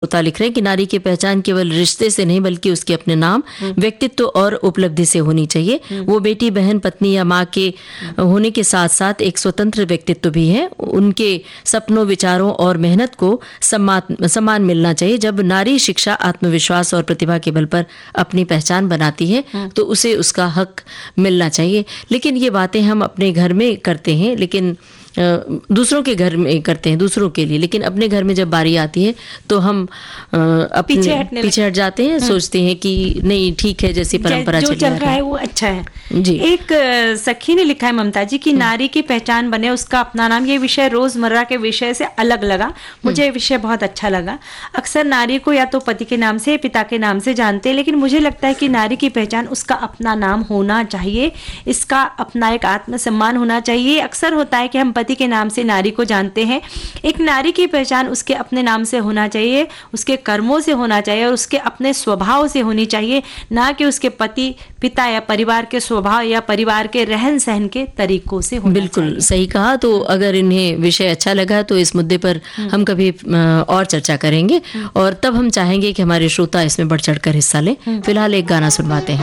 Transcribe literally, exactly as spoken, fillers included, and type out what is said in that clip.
श्रोता लिख रहे हैं कि नारी की पहचान केवल रिश्ते से नहीं बल्कि उसके अपने नाम, व्यक्तित्व और उपलब्धि से होनी चाहिए। वो बेटी, बहन, पत्नी या माँ के होने के साथ साथ एक स्वतंत्र व्यक्तित्व भी है। उनके सपनों, विचारों और मेहनत को सम्मान सम्मान मिलना चाहिए। जब नारी शिक्षा, आत्मविश्वास और प्रतिभा के बल पर अपनी पहचान बनाती है तो उसे उसका हक मिलना चाहिए। लेकिन ये बातें हम अपने घर में करते हैं, लेकिन दूसरों के घर में करते हैं, दूसरों के लिए, लेकिन अपने घर में जब बारी आती है तो हम अपने पीछे, पीछे हट जाते हैं, सोचते हैं कि नहीं ठीक है, जैसी परंपरा जो चल रहा है वो अच्छा है। जी। एक सखी ने लिखा है ममता जी की नारी की पहचान बने उसका अपना नाम। ये विषय रोजमर्रा के विषय से अलग लगा, मुझे ये विषय बहुत अच्छा लगा। अक्सर नारी को या तो पति के नाम से, पिता के नाम से जानते हैं, लेकिन मुझे लगता है कि नारी की पहचान उसका अपना नाम होना चाहिए, इसका अपना एक आत्मसम्मान होना चाहिए। अक्सर होता है कि हम पति के नाम से नारी को जानते हैं। एक नारी की पहचान उसके अपने नाम से होना चाहिए, उसके कर्मों से होना चाहिए और उसके अपने स्वभाव से होनी चाहिए, ना कि उसके पति, पिता या परिवार के स्वभाव या परिवार के रहन सहन के तरीकों से होना बिल्कुल चाहिए। सही कहा। तो अगर इन्हें विषय अच्छा लगा तो इस मुद्दे पर हम कभी और चर्चा करेंगे और तब हम चाहेंगे कि हमारे श्रोता इसमें बढ़ चढ़ कर हिस्सा लें। फिलहाल एक गाना सुनवाते हैं।